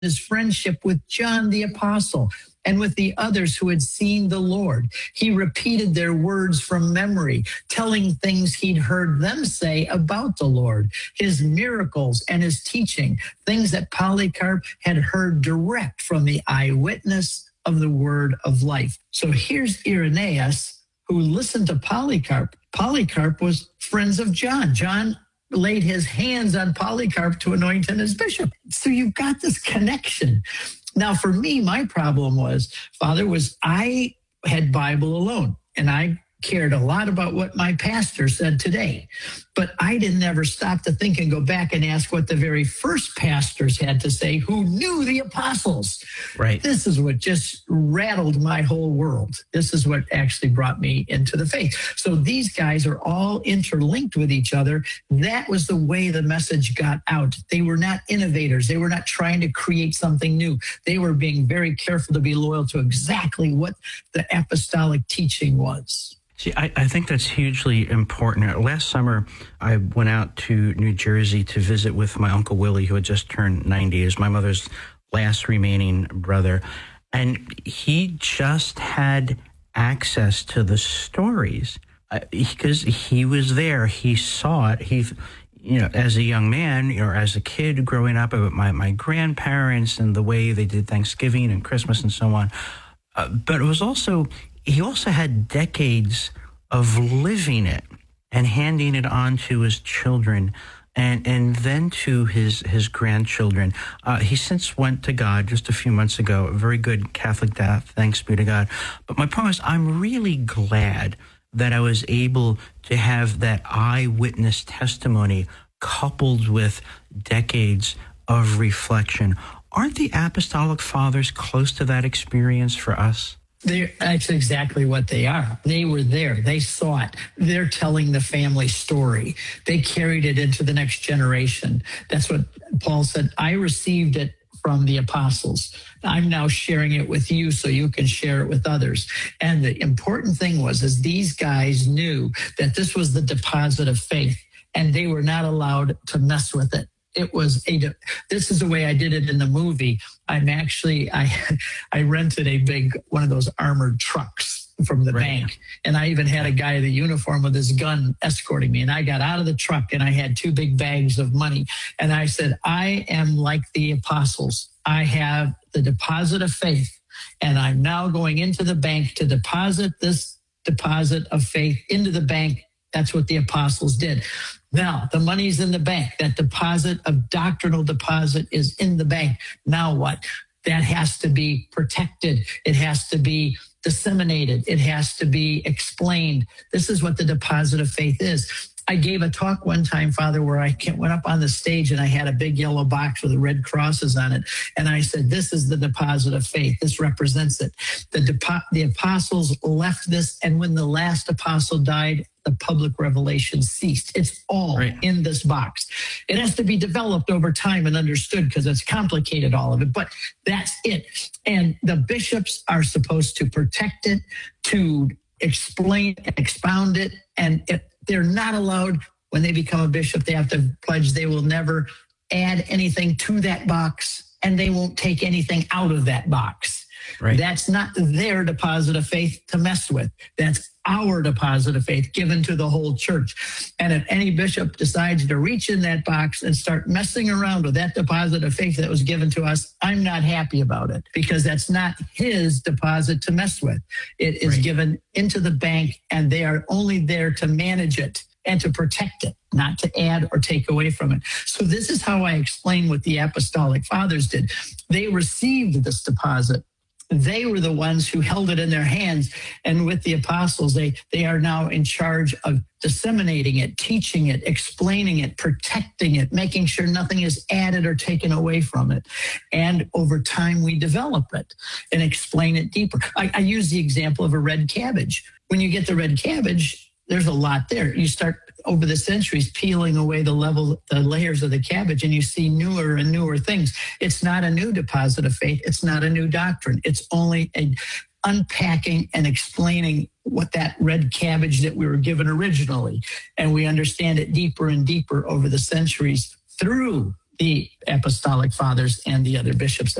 his friendship with John the Apostle and with the others who had seen the Lord. He repeated their words from memory, telling things he'd heard them say about the Lord, his miracles and his teaching, things that Polycarp had heard direct from the eyewitness of the word of life. So here's Irenaeus, who listened to Polycarp. Polycarp was friends of John. John laid his hands on Polycarp to anoint him as bishop. So you've got this connection. Now, for me, my problem was, Father, I had Bible alone, and I cared a lot about what my pastor said today. But I didn't ever stop to think and go back and ask what the very first pastors had to say who knew the apostles. Right. This is what just rattled my whole world. This is what actually brought me into the faith. So these guys are all interlinked with each other. That was the way the message got out. They were not innovators. They were not trying to create something new. They were being very careful to be loyal to exactly what the apostolic teaching was. See, I think that's hugely important. Last summer, I went out to New Jersey to visit with my Uncle Willie, who had just turned 90. He was my mother's last remaining brother. And he just had access to the stories because he was there. He saw it. As a young man, or as a kid growing up, with my grandparents and the way they did Thanksgiving and Christmas and so on. But it was also... he also had decades of living it and handing it on to his children and then to his grandchildren. He since went to God just a few months ago, a very good Catholic death, thanks be to God. But my point is, I'm really glad that I was able to have that eyewitness testimony coupled with decades of reflection. Aren't the Apostolic Fathers close to that experience for us? That's exactly what they are. They were there. They saw it. They're telling the family story. They carried it into the next generation. That's what Paul said. I received it from the apostles. I'm now sharing it with you so you can share it with others. And the important thing is these guys knew that this was the deposit of faith, and they were not allowed to mess with it. This is the way I did it in the movie. I rented a big one of those armored trucks from the bank. And I even had a guy in the uniform with his gun escorting me. And I got out of the truck and I had 2 big bags of money. And I said, I am like the apostles. I have the deposit of faith. And I'm now going into the bank to deposit this deposit of faith into the bank. That's what the apostles did. Now, the money's in the bank. That deposit of doctrinal deposit is in the bank. Now what? That has to be protected. It has to be disseminated. It has to be explained. This is what the deposit of faith is. I gave a talk one time, Father, where I went up on the stage and I had a big yellow box with the red crosses on it. And I said, this is the deposit of faith. This represents it. The apostles left this, and when the last apostle died, the public revelation ceased. It's all in this box. It has to be developed over time and understood because it's complicated, all of it, but that's it. And the bishops are supposed to protect it, to explain and expound it, and they're not allowed, when they become a bishop, they have to pledge they will never add anything to that box, and they won't take anything out of that box. Right. That's not their deposit of faith to mess with. That's our deposit of faith given to the whole church. And if any bishop decides to reach in that box and start messing around with that deposit of faith that was given to us, I'm not happy about it, because that's not his deposit to mess with. It is given into the bank, and they are only there to manage it and to protect it, not to add or take away from it. So this is how I explain what the Apostolic Fathers did. They received this deposit. They were the ones who held it in their hands. And with the apostles, they are now in charge of disseminating it, teaching it, explaining it, protecting it, making sure nothing is added or taken away from it. And over time, we develop it and explain it deeper. I use the example of a red cabbage. When you get the red cabbage, there's a lot there. You start over the centuries peeling away the layers of the cabbage, and you see newer and newer things. It's not a new deposit of faith. It's not a new doctrine. It's only a unpacking and explaining what that red cabbage that we were given originally. And we understand it deeper and deeper over the centuries through the apostolic fathers and the other bishops